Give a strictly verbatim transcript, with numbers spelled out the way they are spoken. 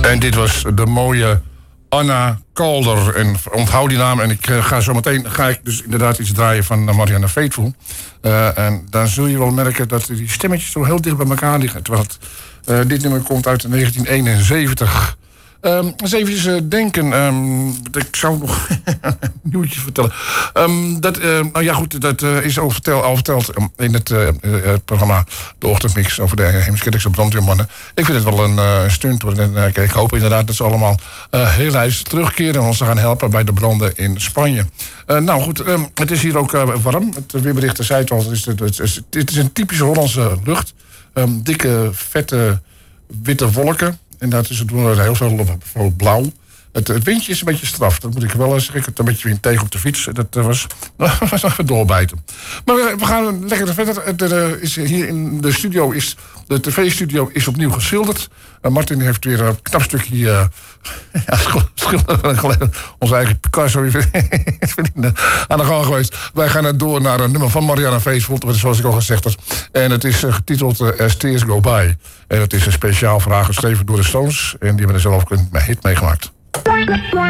En dit was de mooie Anna Calder. En onthoud die naam. En ik uh, ga zo meteen ga ik dus inderdaad iets draaien van uh, Marianne Faithfull. Uh, en dan zul je wel merken dat die stemmetjes zo heel dicht bij elkaar liggen. Terwijl het, uh, dit nummer komt uit negentien eenenzeventig. Um, eens even uh, denken. Um, ik zou nog een nieuwtje vertellen. Um, dat, uh, nou ja, goed, dat uh, is al, vertel, al verteld um, in het uh, uh, programma De Ochtendmix over de Heemskerkse brandweermannen. Ik vind het wel een uh, stunt. En, uh, ik hoop inderdaad dat ze allemaal uh, heel huis terugkeren en ons gaan helpen bij de branden in Spanje. Uh, nou goed, um, het is hier ook uh, warm. Het weerbericht zei het al, het is, het, is, het is een typische Hollandse lucht. Um, dikke, vette, witte wolken. En daartussendoor heel veel, veel blauw. Het, het windje is een beetje straf, dat moet ik wel zeggen. Ik had een beetje wind tegen op de fiets. Dat uh, was, was even doorbijten. Maar we, we gaan lekker verder. Er is hier in de studio is de tv-studio is opnieuw geschilderd. Uh, Martin heeft weer een knap stukje uh, ja, schilderen. Onze eigen Picasso aan de gang geweest. Wij gaan door naar een nummer van Marianne Faithfull, zoals ik al gezegd had. En het is uh, getiteld uh, As Tears Go By. En het is een speciaal verhaal geschreven door de Stones. En die hebben er zelf ook een hit meegemaakt.